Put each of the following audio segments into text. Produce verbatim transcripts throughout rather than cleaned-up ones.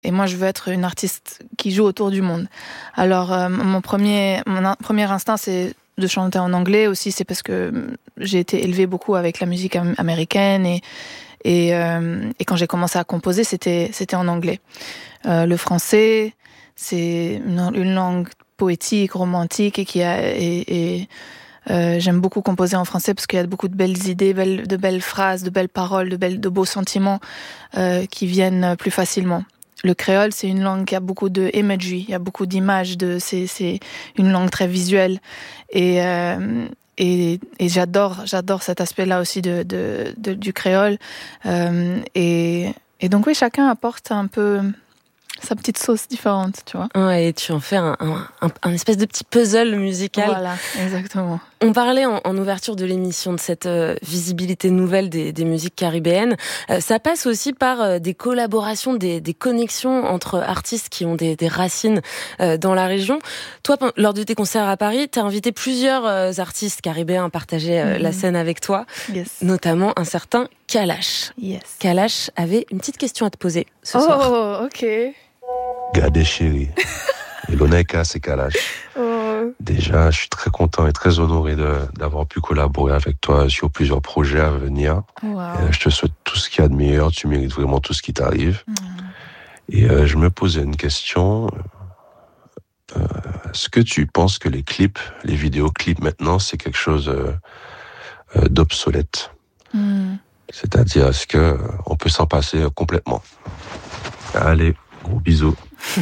Et moi, je veux être une artiste qui joue autour du monde. Alors, euh, mon premier, mon in- premier instinct, c'est de chanter en anglais aussi. C'est parce que j'ai été élevée beaucoup avec la musique am- américaine et et, euh, et quand j'ai commencé à composer, c'était c'était en anglais. Euh, le français, c'est une, une langue poétique, romantique et qui a et, et euh, j'aime beaucoup composer en français parce qu'il y a beaucoup de belles idées, belles, de belles phrases, de belles paroles, de belles, de beaux sentiments euh, qui viennent plus facilement. Le créole, c'est une langue qui a beaucoup de imagery, il y a beaucoup d'images, de, c'est, c'est une langue très visuelle. Et, euh, et, et j'adore, j'adore cet aspect-là aussi de, de, de, du créole. Euh, et, et donc oui, chacun apporte un peu sa petite sauce différente, tu vois. Ouais, et tu en fais un, un, un, un espèce de petit puzzle musical. Voilà, exactement. On parlait en, en ouverture de l'émission de cette euh, visibilité nouvelle des, des musiques caribéennes. Euh, ça passe aussi par euh, des collaborations, des, des connexions entre artistes qui ont des, des racines euh, dans la région. Toi, lors de tes concerts à Paris, tu as invité plusieurs euh, artistes caribéens à partager euh, mm-hmm. la scène avec toi, yes. notamment un certain Kalash. Yes. Kalash avait une petite question à te poser ce oh, soir. Oh, ok. Gade chérie, Hello Naika, c'est Kalash. Oh. Déjà, je suis très content et très honoré de, d'avoir pu collaborer avec toi sur plusieurs projets à venir. Wow. Et je te souhaite tout ce qu'il y a de meilleur, tu mérites vraiment tout ce qui t'arrive. Mm. Et euh, je me posais une question. Euh, est-ce que tu penses que les clips, les vidéoclips maintenant, c'est quelque chose euh, euh, d'obsolète? Mm. C'est-à-dire, est-ce que euh, on peut s'en passer complètement? Allez, gros bisous.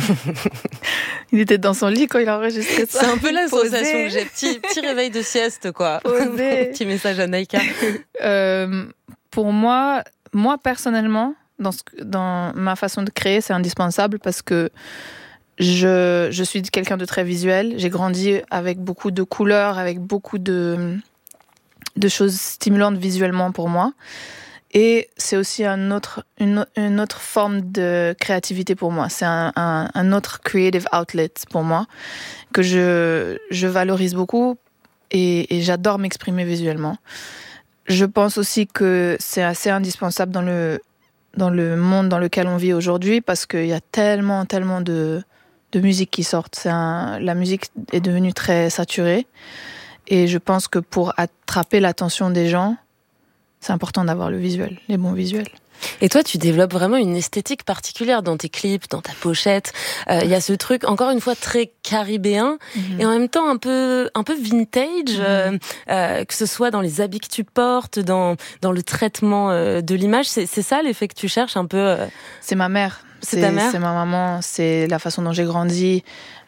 Il était dans son lit quand il a enregistré ça. C'est un peu la Posé. sensation que j'ai. Petit, petit réveil de sieste, quoi. Posé. Petit message à Naika. euh, pour moi, moi personnellement, dans, ce, dans ma façon de créer, c'est indispensable parce que je, je suis quelqu'un de très visuel. J'ai grandi avec beaucoup de couleurs, avec beaucoup de, de choses stimulantes visuellement pour moi. Et c'est aussi un autre, une, une autre forme de créativité pour moi. C'est un, un, un autre creative outlet pour moi que je, je valorise beaucoup et, et j'adore m'exprimer visuellement. Je pense aussi que c'est assez indispensable dans le, dans le monde dans lequel on vit aujourd'hui parce qu'il y a tellement, tellement de, de musique qui sortent. C'est un, la musique est devenue très saturée et je pense que pour attraper l'attention des gens, c'est important d'avoir le visuel, les bons visuels. Et toi, tu développes vraiment une esthétique particulière dans tes clips, dans ta pochette. Il euh, y a ce truc, encore une fois, très caribéen mm-hmm. et en même temps un peu, un peu vintage, mm-hmm. euh, euh, que ce soit dans les habits que tu portes, dans, dans le traitement euh, de l'image. C'est, c'est ça l'effet que tu cherches un peu euh... C'est ma mère. C'est, c'est ta mère. C'est ma maman. C'est la façon dont j'ai grandi.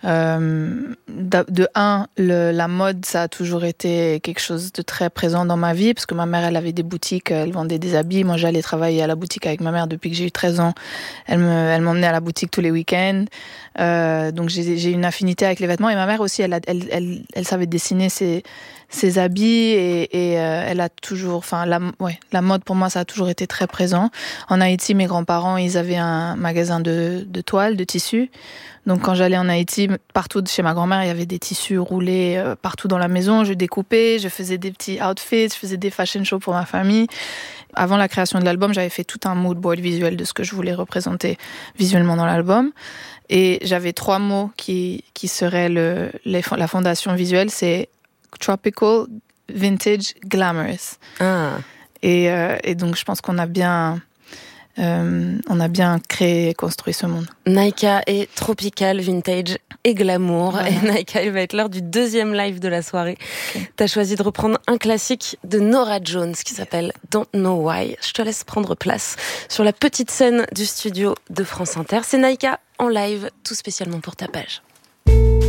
Euh, de un, le, la mode, ça a toujours été quelque chose de très présent dans ma vie, parce que ma mère, elle avait des boutiques, elle vendait des habits. Moi, j'allais travailler à la boutique avec ma mère depuis que j'ai eu treize ans. Elle me, elle m'emmenait à la boutique tous les week-ends. Euh, donc, j'ai, j'ai une affinité avec les vêtements. Et ma mère aussi, elle, a, elle, elle, elle savait dessiner ses, ses habits et, et euh, elle a toujours, enfin, la, ouais, la mode pour moi, ça a toujours été très présent. En Haïti, mes grands-parents, ils avaient un magasin de, de toiles, de tissus. Donc quand j'allais en Haïti, partout chez ma grand-mère, il y avait des tissus roulés euh, partout dans la maison. Je découpais, je faisais des petits outfits, je faisais des fashion shows pour ma famille. Avant la création de l'album, j'avais fait tout un mood board visuel de ce que je voulais représenter visuellement dans l'album. Et j'avais trois mots qui, qui seraient le, les, la fondation visuelle, c'est tropical, vintage, glamorous. Ah. Et, euh, et donc je pense qu'on a bien... Euh, on a bien créé et construit ce monde. Naika est tropical, vintage et glamour. Voilà. Et Naika, il va être l'heure du deuxième live de la soirée. Okay. T'as choisi de reprendre un classique de Norah Jones qui s'appelle Don't Know Why. Je te laisse prendre place sur la petite scène du studio de France Inter. C'est Naika en live, tout spécialement pour ta page.